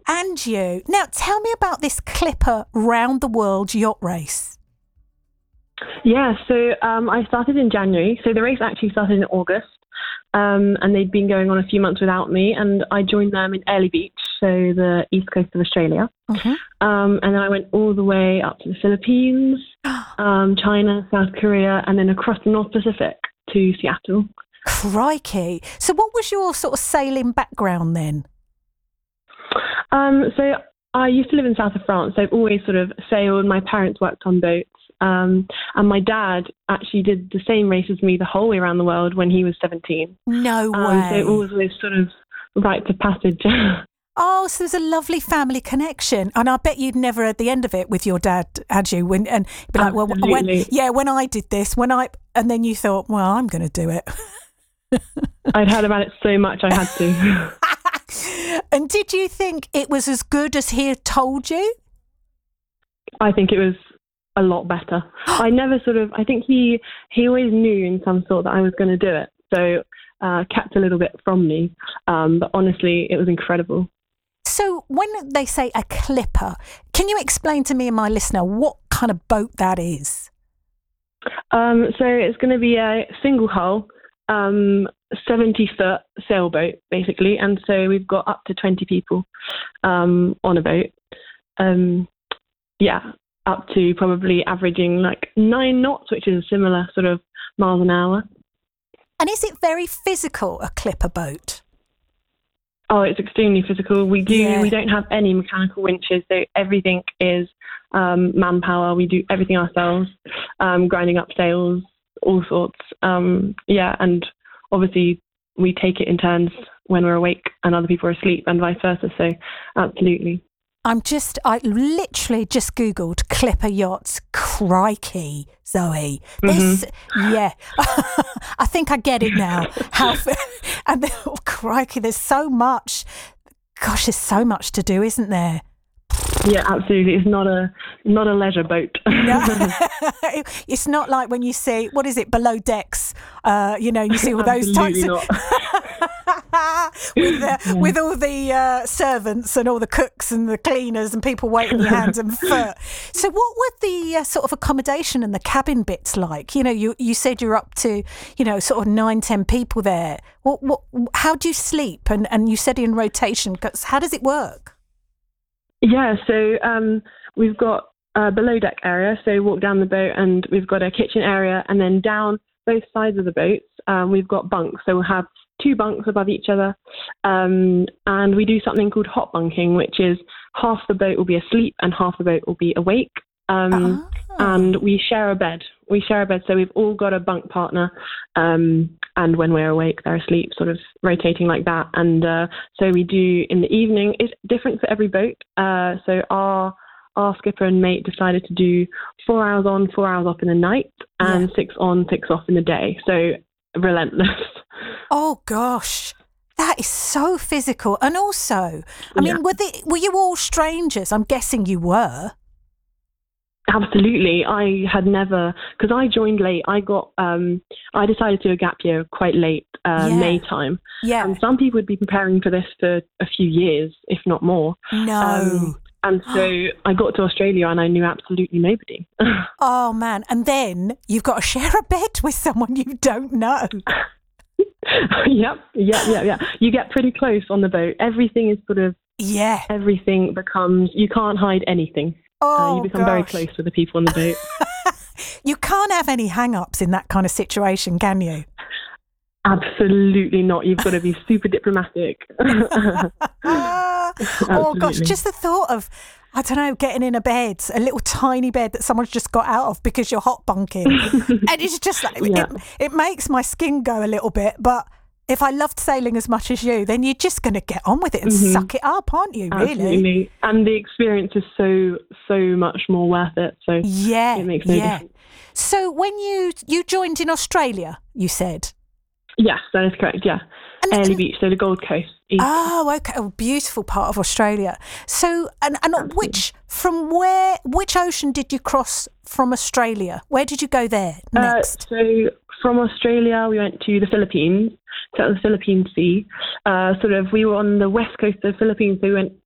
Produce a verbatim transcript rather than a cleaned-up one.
And you. Now, tell me about this Clipper round the world yacht race. Yeah, so um, I started in January. So the race actually started in August, um, and they'd been going on a few months without me. And I joined them in Airlie Beach, so the east coast of Australia. Mm-hmm. Um, and then I went all the way up to the Philippines, um, China, South Korea, and then across the North Pacific to Seattle. Crikey. So what was your sort of sailing background then? Um, so I used to live in south of France. So I've always sort of sailed. My parents worked on boats. Um, and my dad actually did the same race as me the whole way around the world when he was seventeen. No way. Um, so it was this sort of rite of passage. Oh, so there's a lovely family connection. And I bet you'd never at the end of it with your dad, had you? When, and be like, well, when, yeah, when I did this, when I, and then you thought, well, I'm going to do it. I'd heard about it so much I had to. And did you think it was as good as he had told you? I think it was a lot better. I never sort of, I think he, he always knew in some sort that I was going to do it. So uh, kept a little bit from me. Um, but honestly, it was incredible. So when they say a Clipper, can you explain to me and my listener what kind of boat that is? Um, so it's going to be a single hull, um, seventy foot sailboat, basically. And so we've got up to twenty people um, on a boat. Um, yeah. Up to probably averaging like nine knots, which is a similar sort of miles an hour. And is it very physical, a Clipper boat? Oh, it's extremely physical. We do. Yeah. We don't have any mechanical winches, so everything is um, manpower. We do everything ourselves, um, grinding up sails, all sorts. Um, yeah, and obviously we take it in turns when we're awake and other people are asleep, and vice versa. So, absolutely. I'm just, I literally just Googled Clipper yachts. Crikey, Zoe. This, mm-hmm. yeah. I think I get it now. How, and then, oh, crikey, there's so much. Gosh, there's so much to do, isn't there? Yeah, absolutely. It's not a not a leisure boat. No. It's not like when you see, what is it, below decks? Uh, you know, you see all those types of... with, the, yeah. with all the uh, servants and all the cooks and the cleaners and people waiting your hands and foot. So what were the uh, sort of accommodation and the cabin bits like? You know, you, you said you're up to, you know, sort of nine, ten people there. What, what, how do you sleep? And, and you said in rotation. How does it work? Yeah, so um, we've got a below deck area, so walk down the boat, and we've got a kitchen area, and then down both sides of the boats, um, we've got bunks. So we'll have two bunks above each other, um, and we do something called hot bunking, which is half the boat will be asleep and half the boat will be awake. Um, oh. And we share a bed. We share a bed, so we've all got a bunk partner, um, and when we're awake, they're asleep, sort of rotating like that. And uh, so we do in the evening. It's different for every boat. Uh, so our our skipper and mate decided to do four hours on, four hours off in the night, and yeah. six on, six off in the day. So relentless. Oh gosh. That is so physical. And also, I yeah. mean, were they, were you all strangers? I'm guessing you were. Absolutely. I had never, because I joined late. I got, um, I decided to do a gap year quite late, uh, yeah. May time. Yeah. And some people would be preparing for this for a few years, if not more. No. Um, and so I got to Australia and I knew absolutely nobody. Oh man. And then you've got to share a bed with someone you don't know. Yep. Yeah. Yeah. Yeah. You get pretty close on the boat. Everything is sort of, yeah. everything becomes, you can't hide anything. Oh, uh, you become gosh. very close with the people on the boat. You can't have any hang-ups in that kind of situation, can you? Absolutely not. You've got to be super diplomatic. Oh, gosh, just the thought of, I don't know, getting in a bed, a little tiny bed that someone's just got out of because you're hot bunking. And it's just like, yeah. it, it makes my skin go a little bit, but if I loved sailing as much as you, then you're just going to get on with it and mm-hmm. suck it up, aren't you, really? Absolutely. And the experience is so, so much more worth it. So yeah, it makes no yeah. difference. So when you, you joined in Australia, you said? Yes, that is correct, yeah. Airlie Beach, so the Gold Coast. East. Oh, okay. A beautiful part of Australia. So, and, and which, from where, which ocean did you cross from Australia? Where did you go there next? Uh, so from Australia, we went to the Philippines, to the Philippine Sea. Uh, sort of, we were on the west coast of the Philippines, so we went